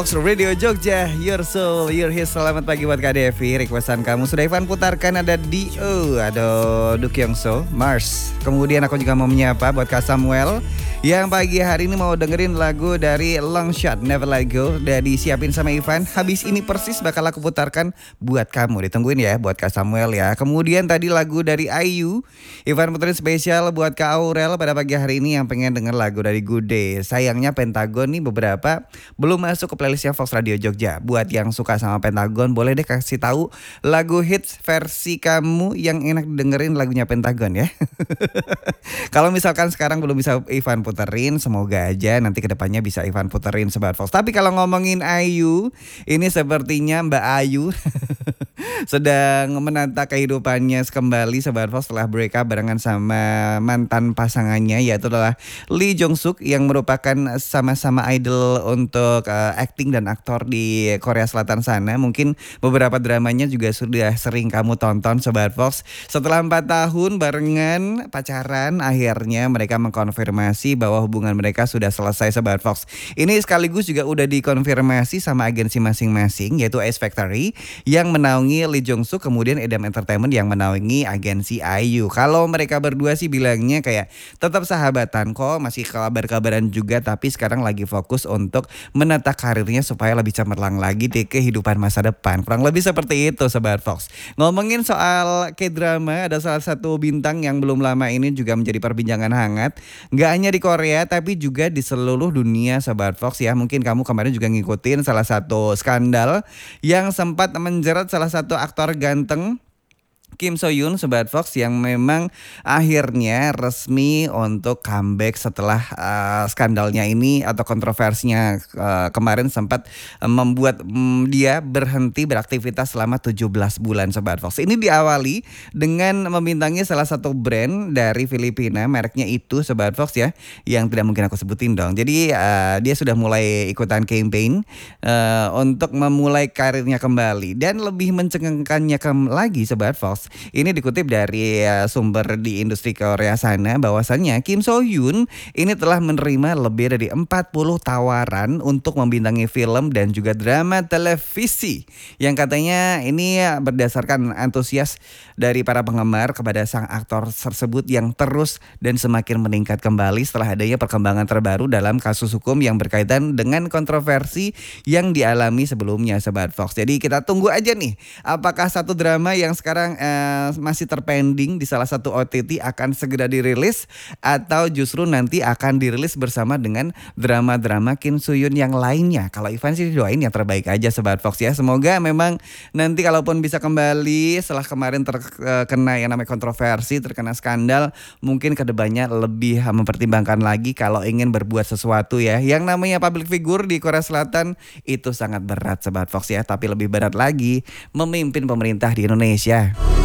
Fox Radio Jogja, Your Soul, Your His. Selamat pagi buat Kak Devi. Requestan kamu sudah Ivan putarkan, ada Dio, ada Do Kyung So, Mars. Kemudian aku juga mau menyapa buat Kak Samuel yang pagi hari ini mau dengerin lagu dari Long Shot, Never Let Go. Udah disiapin sama Ivan. Habis ini persis bakal aku putarkan buat kamu. Ditungguin ya buat Kak Samuel ya. Kemudian tadi lagu dari IU, Ivan puterin spesial buat Kak Aurel pada pagi hari ini yang pengen denger lagu dari Good Day. Sayangnya Pentagon nih beberapa belum masuk ke playlistnya Fox Radio Jogja. Buat yang suka sama Pentagon, boleh deh kasih tahu lagu hits versi kamu yang enak dengerin lagunya Pentagon ya. Kalau misalkan sekarang belum bisa Ivan puterin, semoga aja nanti kedepannya bisa Ivan puterin Sobat Fox. Tapi kalau ngomongin Ayu, ini sepertinya Mbak Ayu sedang menata kehidupannya kembali Sobat Fox setelah break up barengan sama mantan pasangannya, yaitu adalah Lee Jong Suk yang merupakan sama-sama idol untuk acting dan aktor di Korea Selatan sana. Mungkin beberapa dramanya juga sudah sering kamu tonton Sobat Fox. Setelah 4 tahun barengan pacaran, akhirnya mereka mengkonfirmasi bahwa hubungan mereka sudah selesai Sobat Fox. Ini sekaligus juga udah dikonfirmasi sama agensi masing-masing, yaitu Ace Factory yang menaungi Lee Jong Suk, kemudian Edam Entertainment yang menaungi agensi IU. Kalau mereka berdua sih bilangnya kayak tetap sahabatan kok, masih kabar-kabaran juga, tapi sekarang lagi fokus untuk menata karirnya supaya lebih cemerlang lagi di kehidupan masa depan. Kurang lebih seperti itu Sobat Fox. Ngomongin soal K-drama, ada salah satu bintang yang belum lama ini juga menjadi perbincangan hangat. Gak hanya di Korea tapi juga di seluruh dunia Sobat Fox ya. Mungkin kamu kemarin juga ngikutin salah satu skandal yang sempat menjerat salah satu aktor ganteng Kim So Hyun Sobat Fox, yang memang akhirnya resmi untuk comeback setelah skandalnya ini atau kontroversinya kemarin sempat membuat dia berhenti beraktivitas selama 17 bulan Sobat Fox. Ini diawali dengan membintangi salah satu brand dari Filipina, mereknya itu Sobat Fox ya, yang tidak mungkin aku sebutin dong. Jadi dia sudah mulai ikutan campaign untuk memulai karirnya kembali dan lebih mencengangkannya lagi Sobat Fox. Ini dikutip dari sumber di industri Korea sana bahwasannya Kim So Hyun ini telah menerima lebih dari 40 tawaran untuk membintangi film dan juga drama televisi yang katanya ini berdasarkan antusias dari para penggemar kepada sang aktor tersebut yang terus dan semakin meningkat kembali setelah adanya perkembangan terbaru dalam kasus hukum yang berkaitan dengan kontroversi yang dialami sebelumnya Sobat Fox. Jadi kita tunggu aja nih apakah satu drama yang sekarang masih terpending di salah satu OTT akan segera dirilis atau justru nanti akan dirilis bersama dengan drama-drama Kim So Hyun yang lainnya. Kalau Ivan sih doain yang terbaik aja Sobat Fox ya. Semoga memang nanti kalaupun bisa kembali setelah kemarin terkena yang namanya kontroversi, terkena skandal, mungkin kedepannya lebih mempertimbangkan lagi kalau ingin berbuat sesuatu ya. Yang namanya public figure di Korea Selatan itu sangat berat Sobat Fox ya, tapi lebih berat lagi memimpin pemerintah di Indonesia.